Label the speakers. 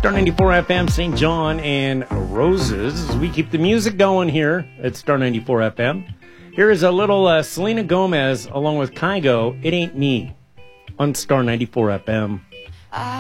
Speaker 1: Star 94 FM, St. John and Roses. We keep the music going here at Star 94 FM. Here is a little Selena Gomez along with Kygo, It Ain't Me, on Star 94 FM.